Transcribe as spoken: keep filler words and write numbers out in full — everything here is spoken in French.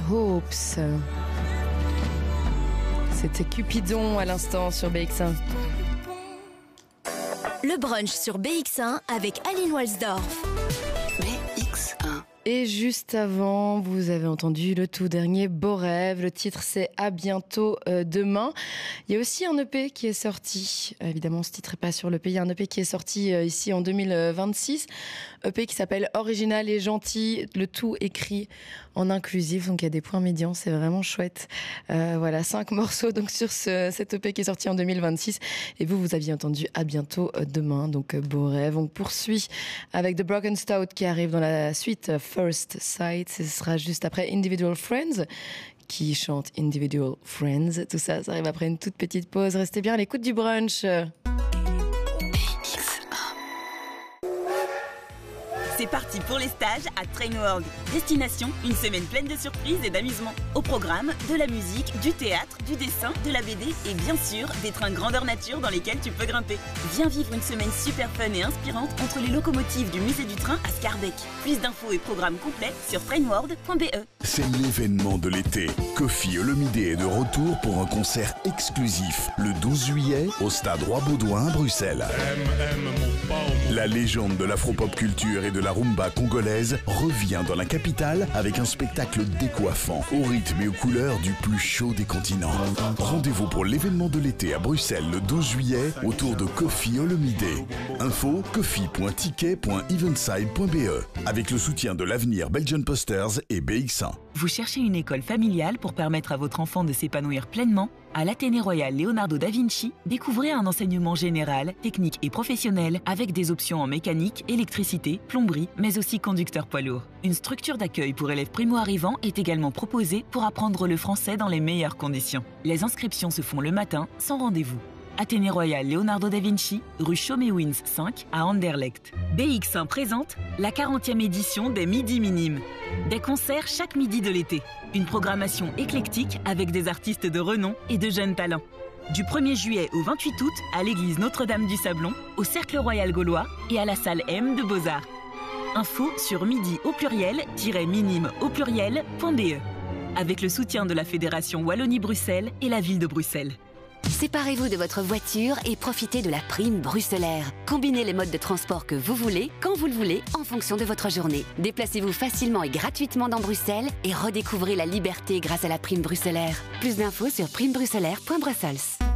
Hopes. C'était Cupidon à l'instant sur B X un. Le brunch sur B X un avec Aline Walsdorf. B X un. Et juste avant, vous avez entendu le tout dernier Beau Rêve. Le titre, c'est À bientôt euh, demain. Il y a aussi un E P qui est sorti. Évidemment, ce titre n'est pas sur l'E P. Il y a un E P qui est sorti euh, ici en deux mille vingt-six. E P qui s'appelle Original et Gentil. Le tout écrit en inclusif. Donc, il y a des points médians. C'est vraiment chouette. Euh, voilà, cinq morceaux donc sur ce, cet E P qui est sorti en deux mille vingt-six. Et vous, vous aviez entendu À bientôt euh, demain. Donc, euh, Beau Rêve. On poursuit avec The Broken Stout qui arrive dans la suite. Euh, First Sight, ce sera juste après Individual Friends qui chante Individual Friends. Tout ça, ça arrive après une toute petite pause. Restez bien à l'écoute du brunch. C'est parti pour les stages à Trainworld. Destination, une semaine pleine de surprises et d'amusement. Au programme, de la musique, du théâtre, du dessin, de la B D et bien sûr, des trains grandeur nature dans lesquels tu peux grimper. Viens vivre une semaine super fun et inspirante entre les locomotives du musée du train à Scarbeck. Plus d'infos et programmes complets sur trainworld point b e. C'est l'événement de l'été. Kofi Olomide est de retour pour un concert exclusif le douze juillet au stade Roi-Baudouin à Bruxelles. La légende de l'afro-pop culture et de la rumba congolaise revient dans la capitale avec un spectacle décoiffant, au rythme et aux couleurs du plus chaud des continents. Rendez-vous pour l'événement de l'été à Bruxelles le douze juillet autour de Kofi Olomide. Info kofi point ticket point eventside point b e avec le soutien de l'Avenir Belgian Posters et B X un. Vous cherchez une école familiale pour permettre à votre enfant de s'épanouir pleinement? À l'Athénée Royal Leonardo da Vinci, découvrez un enseignement général, technique et professionnel avec des options en mécanique, électricité, plomberie, mais aussi conducteur poids lourd. Une structure d'accueil pour élèves primo-arrivants est également proposée pour apprendre le français dans les meilleures conditions. Les inscriptions se font le matin, sans rendez-vous. Athénée Royal Leonardo da Vinci, rue Chaumet-Wins cinq à Anderlecht. B X un présente la quarantième édition des Midi Minimes. Des concerts chaque midi de l'été. Une programmation éclectique avec des artistes de renom et de jeunes talents. Du premier juillet au vingt-huit août à l'église Notre-Dame du Sablon, au Cercle Royal Gaulois et à la salle M de Beaux-Arts. Info sur midi au pluriel-minime au pluriel.be. Avec le soutien de la Fédération Wallonie-Bruxelles et la ville de Bruxelles. Séparez-vous de votre voiture et profitez de la prime bruxellaire. Combinez les modes de transport que vous voulez, quand vous le voulez, en fonction de votre journée. Déplacez-vous facilement et gratuitement dans Bruxelles et redécouvrez la liberté grâce à la prime bruxellaire. Plus d'infos sur prime bruxellaire point brussels.